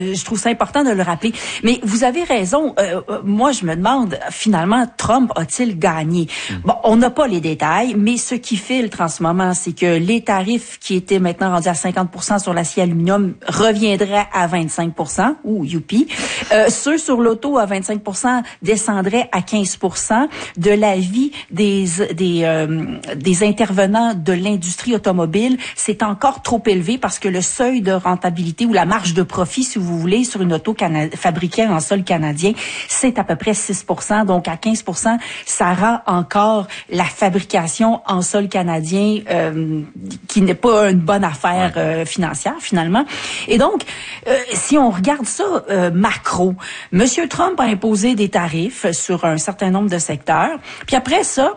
Je trouve ça important de le rappeler. Mais vous avez raison. Moi, je me demande, finalement, Trump a-t-il gagné? Bon, on n'a pas les détails, mais ce qui filtre en ce moment, c'est que les tarifs qui étaient maintenant rendus à 50% sur l'acier aluminium reviendraient à 25%. Ouh, youpi. Ceux sur l'auto à 25% descendraient à 15%. De l'avis des intervenants de l'industrie automobile, c'est encore trop élevé parce que le seuil de rentabilité ou la marge de profit, si vous voulez, sur une auto fabriquée en sol canadien, c'est à peu près 6%. Donc, à 15%, ça rend encore la fabrication en sol canadien qui n'est pas une bonne affaire financière, finalement. Et donc, si on regarde ça macro, M. Trump a imposé des tarifs sur un certain nombre de secteurs. Puis après ça,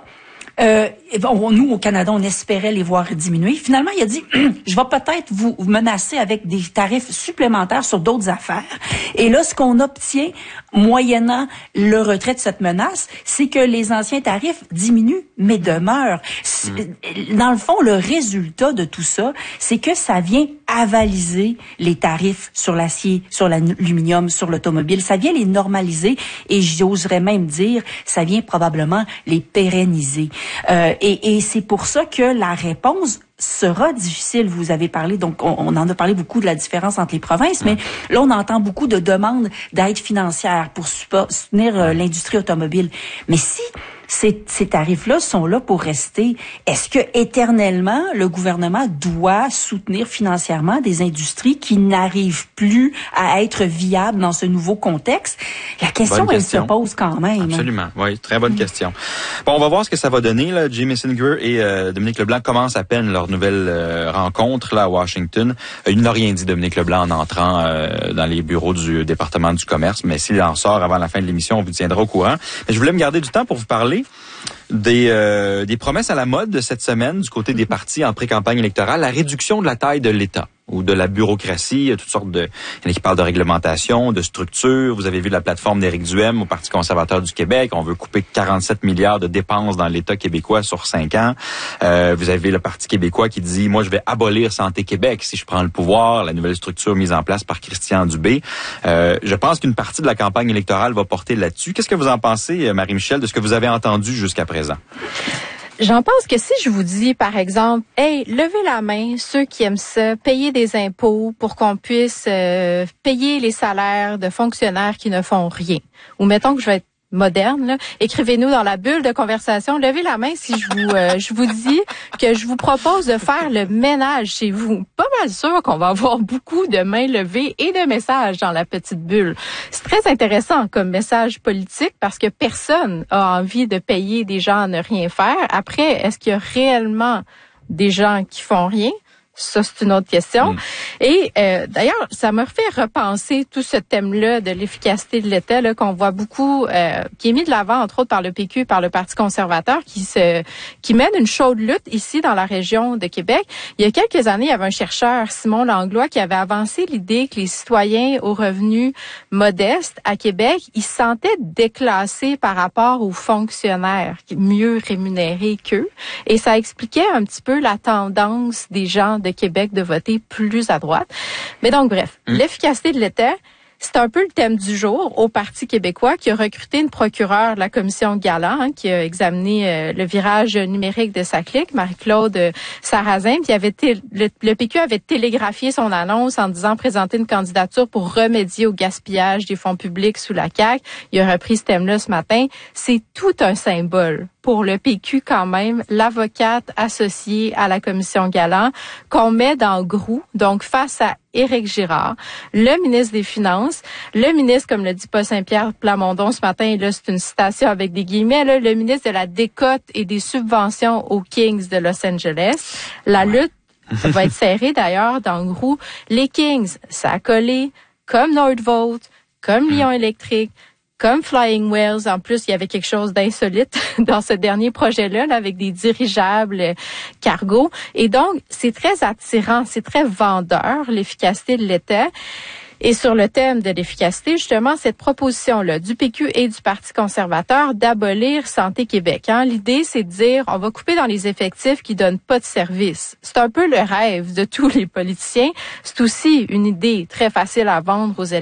nous, au Canada, on espérait les voir diminuer. Finalement, il a dit, je vais peut-être vous menacer avec des tarifs supplémentaires sur d'autres affaires. Et là, ce qu'on obtient, moyennant le retrait de cette menace, c'est que les anciens tarifs diminuent, mais demeurent. Dans le fond, le résultat de tout ça, c'est que ça vient avaliser les tarifs sur l'acier, sur l'aluminium, sur l'automobile. Ça vient les normaliser et j'oserais même dire, ça vient probablement les pérenniser. Et c'est pour ça que la réponse sera difficile. Vous avez parlé, donc on en a parlé beaucoup de la différence entre les provinces, mais là on entend beaucoup de demandes d'aide financière pour soutenir l'industrie automobile. Mais si ces tarifs-là sont là pour rester, est-ce que éternellement le gouvernement doit soutenir financièrement des industries qui n'arrivent plus à être viables dans ce nouveau contexte? La question, elle se pose quand même. Absolument, oui, très bonne question. Bon, on va voir ce que ça va donner. Là. Jim Messinger et Dominique Leblanc commencent à peine leur nouvelle rencontre là à Washington. Il n'a rien dit, Dominique Leblanc, en entrant dans les bureaux du département du commerce, mais s'il en sort avant la fin de l'émission, on vous tiendra au courant. Mais je voulais me garder du temps pour vous parler des promesses à la mode de cette semaine du côté des partis en pré-campagne électorale, la réduction de la taille de l'État ou de la bureaucratie, toutes sortes de... Il y en a qui parlent de réglementation, de structure. Vous avez vu la plateforme d'Éric Duhem au Parti conservateur du Québec. On veut couper 47 milliards de dépenses dans l'État québécois sur 5 ans. Vous avez le Parti québécois qui dit, moi, je vais abolir Santé Québec si je prends le pouvoir, la nouvelle structure mise en place par Christian Dubé. Je pense qu'une partie de la campagne électorale va porter là-dessus. Qu'est-ce que vous en pensez, Marie-Michel, de ce que vous avez entendu jusqu'à présent? J'en pense que si je vous dis, par exemple, hey, levez la main, ceux qui aiment ça, payez des impôts pour qu'on puisse payer les salaires de fonctionnaires qui ne font rien. Ou mettons que je vais être moderne, là, écrivez-nous dans la bulle de conversation, levez la main si je vous dis que je vous propose de faire le ménage chez vous. Pas mal sûr qu'on va avoir beaucoup de mains levées et de messages dans la petite bulle. C'est très intéressant comme message politique parce que personne a envie de payer des gens à ne rien faire. Après, est-ce qu'il y a réellement des gens qui font rien? Ça, c'est une autre question. Et d'ailleurs, ça m'a fait repenser tout ce thème-là de l'efficacité de l'État là, qu'on voit beaucoup, qui est mis de l'avant, entre autres, par le PQ, par le Parti conservateur, qui mène une chaude lutte ici dans la région de Québec. Il y a quelques années, il y avait un chercheur, Simon Langlois, qui avait avancé l'idée que les citoyens aux revenus modestes à Québec, ils se sentaient déclassés par rapport aux fonctionnaires mieux rémunérés qu'eux. Et ça expliquait un petit peu la tendance des gens de Québec de voter plus à droite. Mais donc, bref, l'efficacité de l'État, c'est un peu le thème du jour au Parti québécois qui a recruté une procureure de la commission Galland qui a examiné le virage numérique de sa clique, Marie-Claude Sarrazin. Puis le PQ avait télégraphié son annonce en disant présenter une candidature pour remédier au gaspillage des fonds publics sous la CAQ. Il a repris ce thème-là ce matin. C'est tout un symbole pour le PQ quand même, l'avocate associée à la commission Galland, qu'on met dans le grou, donc face à Éric Girard, le ministre des Finances, le ministre, comme le dit Paul Saint-Pierre Plamondon ce matin, et là c'est une citation avec des guillemets, là, le ministre de la décote et des subventions aux Kings de Los Angeles. La lutte va être serrée d'ailleurs dans le grou. Les Kings, ça a collé comme Nordvolt, comme Lion Électrique, comme Flying Whales. En plus, il y avait quelque chose d'insolite dans ce dernier projet-là, là, avec des dirigeables cargo. Et donc, c'est très attirant, c'est très vendeur, l'efficacité de l'État. Et sur le thème de l'efficacité, justement, cette proposition-là du PQ et du Parti conservateur d'abolir Santé Québec. Hein. L'idée, c'est de dire, on va couper dans les effectifs qui donnent pas de service. C'est un peu le rêve de tous les politiciens. C'est aussi une idée très facile à vendre aux électeurs.